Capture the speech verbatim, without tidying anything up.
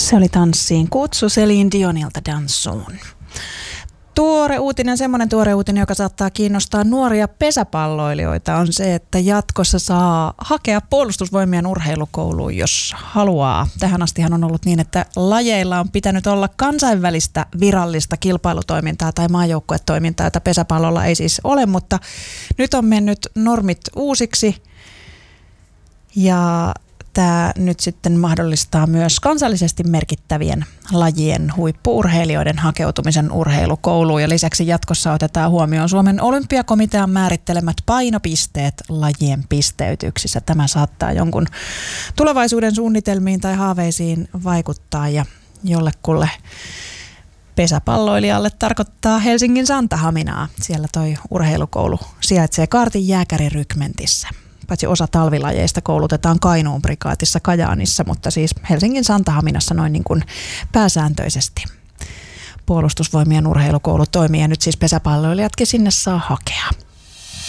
Se oli tanssiin kutsu Celine Dionilta Dansuun. Tuore uutinen, semmoinen tuore uutinen, joka saattaa kiinnostaa nuoria pesäpalloilijoita, on se, että jatkossa saa hakea puolustusvoimien urheilukouluun, jos haluaa. Tähän astihan on ollut niin, että lajeilla on pitänyt olla kansainvälistä virallista kilpailutoimintaa tai maajoukkuetoimintaa, jota pesäpallolla ei siis ole, mutta nyt on mennyt normit uusiksi ja tämä nyt sitten mahdollistaa myös kansallisesti merkittävien lajien huippu-urheilijoiden hakeutumisen urheilukouluun ja lisäksi jatkossa otetaan huomioon Suomen olympiakomitean määrittelemät painopisteet lajien pisteytyksissä. Tämä saattaa jonkun tulevaisuuden suunnitelmiin tai haaveisiin vaikuttaa ja jollekulle pesäpalloilijalle tarkoittaa Helsingin Santahaminaa. Siellä toi urheilukoulu sijaitsee Kaartin jääkärirykmentissä. Paitsi osa talvilajeista koulutetaan Kainuun prikaatissa Kajaanissa, mutta siis Helsingin Santahaminassa noin niin kuin pääsääntöisesti puolustusvoimien urheilukoulu toimii ja nyt siis pesäpalloilijatkin sinne saa hakea.